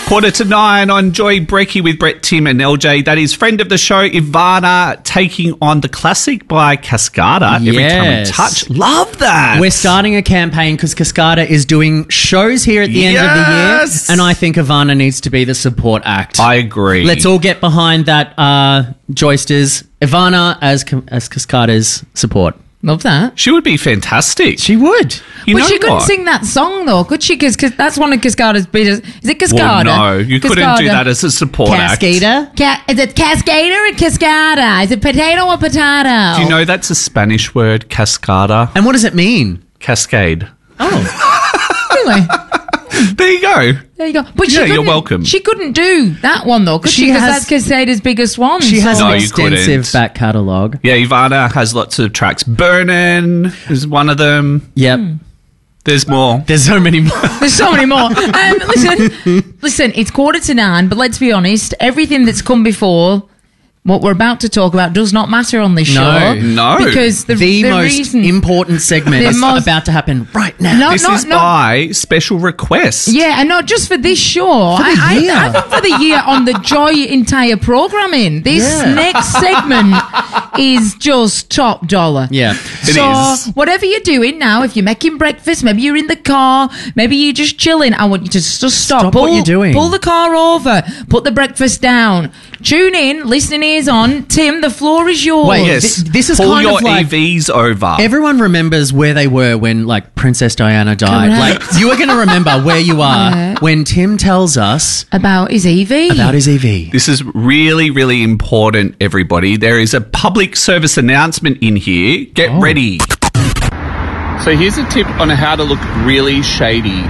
8:45 on Joy Brecky with Brett, Tim and LJ. That is friend of the show, Ivana, taking on the classic by Cascada. Every Time We Touch. Love that. We're starting a campaign because Cascada is doing shows here at the end of the year, and I think Ivana needs to be the support act. I agree. Let's all get behind that, Joysters. Ivana as Cascada's support. Love that. She would be fantastic. She would. But she couldn't sing that song, though, could she? Because that's one of Cascada's biggest... Is it Cascada? Well, no, you couldn't do that as a support act. Cascada? Is it Cascada or Cascada? Is it potato or potato? Do you know that's a Spanish word, cascada? And what does it mean? Cascade. Oh. Really? There you go. There you go. But Yeah, you're welcome. She couldn't do that one, though, could she? Because that's Cascada's biggest one. She has No, an you extensive couldn't. back catalogue. Yeah, Ivana has lots of tracks. Burnin' is one of them. Yep. There's more. There's so many more. There's so many more. Listen, it's 8:45, but let's be honest, everything that's come before what we're about to talk about does not matter on this show. No. Because the most reason... important segment is about to happen right now. This is by special request. Yeah, and not just for this show. I think for the year on the Joy entire programming. This next segment is just top dollar. Yeah. So whatever you're doing now, if you're making breakfast, maybe you're in the car, maybe you're just chilling, I want you to just stop. What you're doing. Pull the car over, put the breakfast down, tune in, listening ears on. Tim, the floor is yours. Wait, Yes. this is Pull kind your of like... EVs over. Everyone remembers where they were when, like, Princess Diana died. Correct. Like, you are going to remember where you are when Tim tells us About his EV. about his EV. This is really, really important, everybody. There is a public service announcement in here. Get ready. So here's a tip on how to look really shady.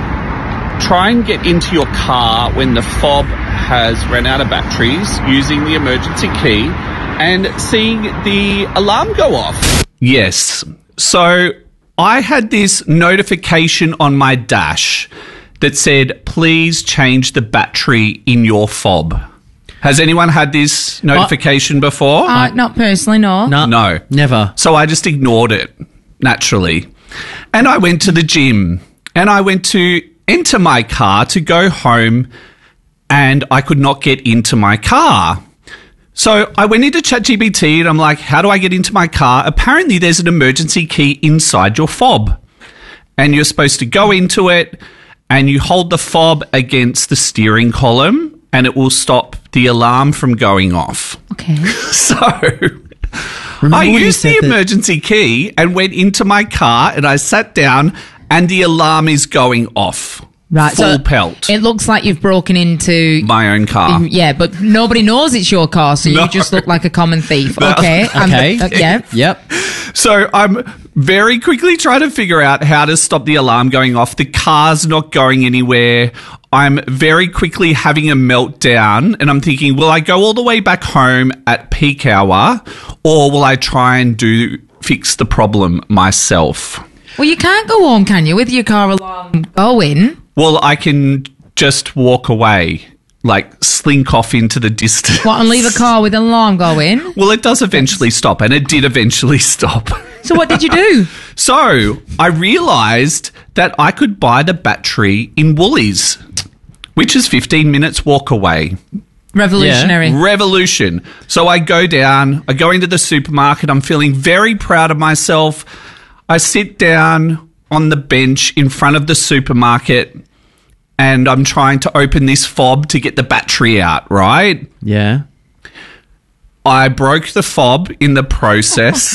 Try and get into your car when the fob has run out of batteries using the emergency key and seeing the alarm go off. Yes. So I had this notification on my dash that said, please change the battery in your fob. Has anyone had this notification before? Not personally, no. No. Never. So I just ignored it, naturally. And I went to the gym and I went to enter my car to go home and I could not get into my car. So I went into ChatGPT and I'm like, how do I get into my car? Apparently there's an emergency key inside your fob and you're supposed to go into it and you hold the fob against the steering column and it will stop the alarm from going off. Okay. So Remember I when you used said the that- emergency key and went into my car and I sat down and the alarm is going off. Right. Full so pelt. It looks like you've broken into... My own car. Yeah, but nobody knows it's your car, so No. you just look like a common thief. No. Okay. Okay. Yeah. Yep. So I'm very quickly trying to figure out how to stop the alarm going off. The car's not going anywhere. I'm very quickly having a meltdown and I'm thinking, will I go all the way back home at peak hour or will I try and fix the problem myself? Well, you can't go home, can you, with your car alarm going? Well, I can just walk away, like slink off into the distance. What, and leave a car with an alarm going? Well, it does eventually stop, and it did eventually stop. So what did you do? So I realised that I could buy the battery in Woolies, which is 15 minutes walk away. Revolutionary. Revolution. So I go into the supermarket. I'm feeling very proud of myself. I sit down on the bench in front of the supermarket and I'm trying to open this fob to get the battery out, right? Yeah. I broke the fob in the process.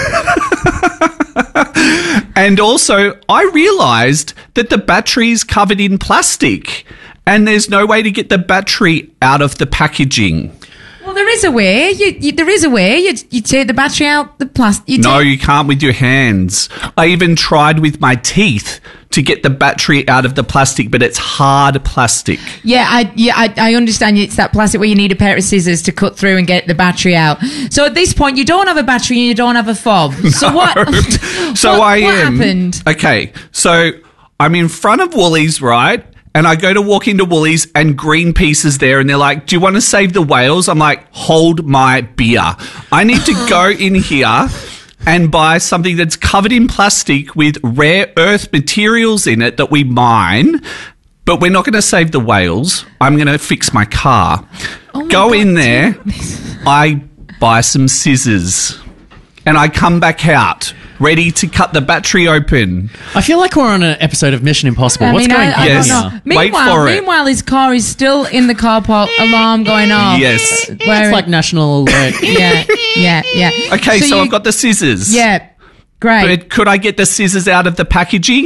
And also, I realised that the battery is covered in plastic and there's no way to get the battery out of the packaging. Well, there is a way. There is a way. You take the battery out the plastic. No, you can't with your hands. I even tried with my teeth to get the battery out of the plastic, but it's hard plastic. Yeah, I understand. It's that plastic where you need a pair of scissors to cut through and get the battery out. So at this point, you don't have a battery and you don't have a fob. So what? So what happened? Okay, so I'm in front of Woolies, right? And I go to walk into Woolies and Greenpeace is there and they're like, do you want to save the whales? I'm like, hold my beer. I need to go in here and buy something that's covered in plastic with rare earth materials in it that we mine But we're not going to save the whales. I'm going to fix my car. Go in there. I buy some scissors. And I come back out, ready to cut the battery open. I feel like we're on an episode of Mission Impossible. What's going on Yes. here? Wait for it. Meanwhile, his car is still in the car park, alarm going off. Yes. It's like national alert. Yeah. Okay, so I've got the scissors. Yeah, great. But could I get the scissors out of the packaging?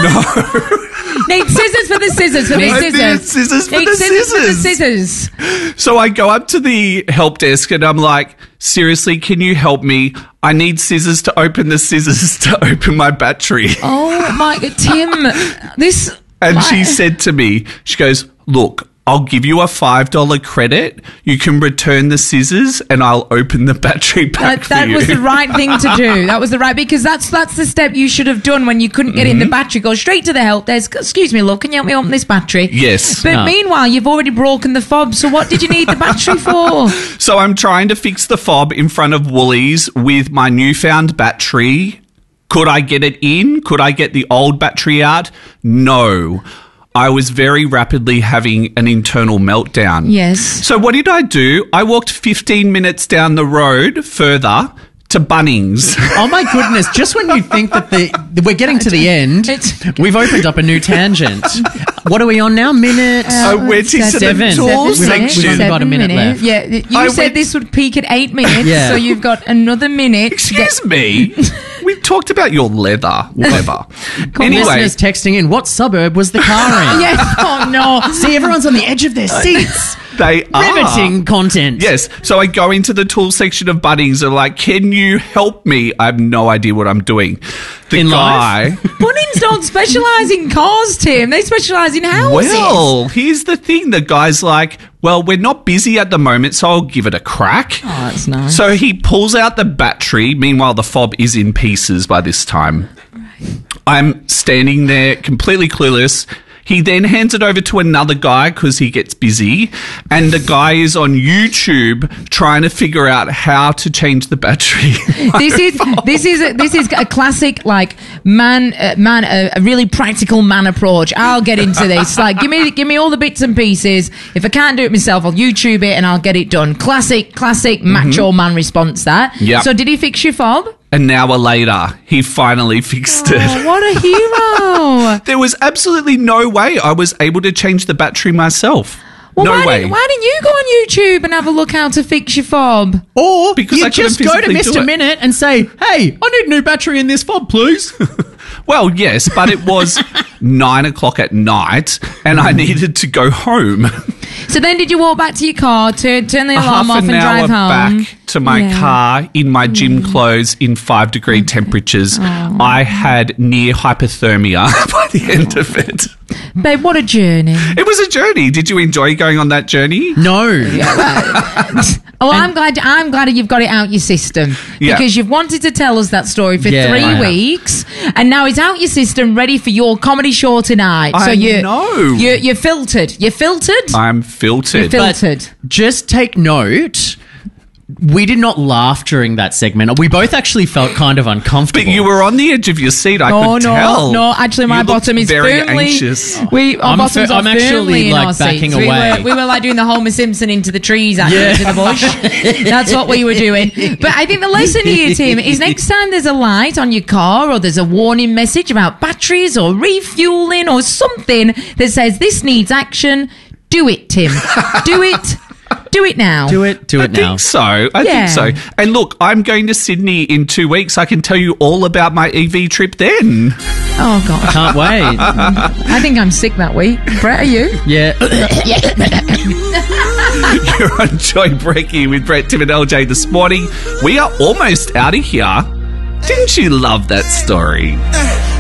Need scissors for the scissors. I need scissors for the scissors. So I go up to the help desk and I'm like, seriously, can you help me? I need scissors to open the scissors to open my battery. Oh my God, Tim, this... And she said to me, she goes, look, I'll give you a $5 credit. You can return the scissors and I'll open the battery back for that you. was the right thing to do. That was the right, because that's the step you should have done when you couldn't get in the battery. Go straight to the help desk. Excuse me, love, can you help me open this battery? Yes. But meanwhile, you've already broken the fob, so what did you need the battery for? So I'm trying to fix the fob in front of Woolies with my newfound battery. Could I get it in? Could I get the old battery out? No. I was very rapidly having an internal meltdown. Yes. So what did I do? I walked 15 minutes down the road further to Bunnings. Oh my goodness! Just when you think that we're getting to the end, we've opened up a new tangent. What are we on now? Minute? We're into the tools section. We've only got a minute left. Yeah, you said this would peak at 8 minutes, Yeah. so you've got another minute. Excuse me. We've talked about your leather. Whatever. Anyway. Listeners texting in, what suburb was the car in? Yes. Oh no. See, everyone's on the edge of their seats. They are. Riveting content. Yes. So I go into the tool section of Bunnings and like, can you help me? I have no idea what I'm doing. The In guy. Bunnings don't specialise in cars, Tim. They specialise in houses. Well, here's the thing. The guy's like, well, we're not busy at the moment, so I'll give it a crack. Oh, that's nice. So he pulls out the battery. Meanwhile, the fob is in pieces by this time. I'm standing there completely clueless. He then hands it over to another guy because he gets busy, and the guy is on YouTube trying to figure out how to change the battery. This is a classic like a really practical man approach. I'll get into this. Like give me all the bits and pieces. If I can't do it myself, I'll YouTube it and I'll get it done. Classic macho man response. That. Yep. So did he fix your fob? An hour later, he finally fixed it. Oh, what a hero! There was absolutely no way I was able to change the battery myself. Well, no why way. didn't you go on YouTube and have a look how to fix your fob? Or Because I you couldn't just go to physically do Mr. it. Minute and say, hey, I need a new battery in this fob, please. Well, yes, but it was 9 o'clock at night and I needed to go home. So then did you walk back to your car, turn the alarm off Half and an hour drive home? back to my car in my gym clothes in 5-degree temperatures. I had near hypothermia by the end of it. Babe, what a journey. It was a journey. Did you enjoy going on that journey? No. Oh, I'm glad you've got it out your system. Yeah. Because you've wanted to tell us that story for Yeah, I 3 have. weeks, and now it's out your system, ready for your comedy show tonight. So you're filtered. You're filtered? I'm filtered. You're filtered. Just take note, we did not laugh during that segment. We both actually felt kind of uncomfortable. But you were on the edge of your seat. I could tell. No, actually, my You looked bottom is very firmly. anxious. Our I'm bottoms are actually, firmly in like, our backing seats. away. We were like doing the Homer Simpson into the trees, actually, into the bush. That's what we were doing. But I think the lesson here, Tim, is next time there's a light on your car or there's a warning message about batteries or refueling or something that says this needs action, do it, Tim. Do it. Do it now. Do it I now. think so. I think so. And look, I'm going to Sydney in 2 weeks. I can tell you all about my EV trip then. Oh, God. Can't wait. I think I'm sick that week. Brett, are you? Yeah. You're on Joy Brecky with Brett, Tim and LJ this morning. We are almost out of here. Didn't you love that story?